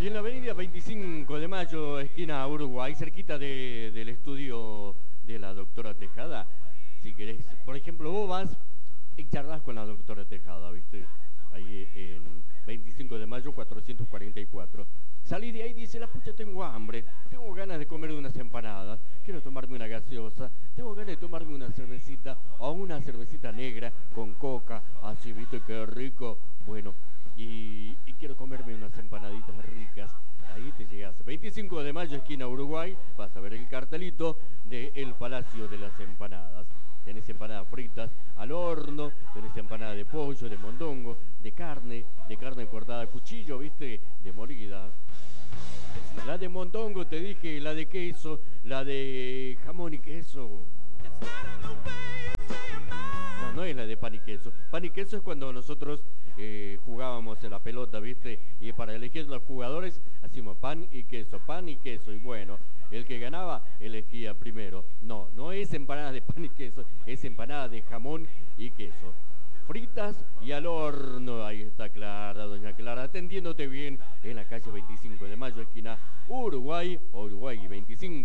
en la avenida 25 de Mayo, esquina Uruguay, cerquita del estudio de la doctora Tejada. Si querés, por ejemplo, vos vas y charlas con la doctora Tejada, ¿viste? Ahí en 25 de Mayo 444. Salí de ahí y dice, la pucha, tengo hambre, tengo ganas de comer unas empanadas, quiero tomarme una gaseosa, tengo ganas de tomarme una cervecita o una cervecita negra con coca, así, ¿viste? Qué rico. Bueno, y quiero comerme unas empanaditas ricas. Ahí te llegas. 25 de Mayo, esquina Uruguay, vas a ver el cartelito del Palacio de las Empanadas. Tenés empanadas fritas al horno, tenés empanada de pollo, de mondongo, de carne cortada a cuchillo, ¿viste? De molida. La de mondongo, te dije, la de queso, la de jamón y queso. No es la de pan y queso. Pan y queso es cuando nosotros jugábamos en la pelota, ¿viste? Y para elegir los jugadores hacíamos pan y queso. Y bueno, el que ganaba elegía primero. No es empanada de pan y queso, es empanada de jamón y queso. Fritas y al horno. Ahí está Clara, doña Clara, atendiéndote bien en la calle 25 de Mayo, esquina Uruguay 25.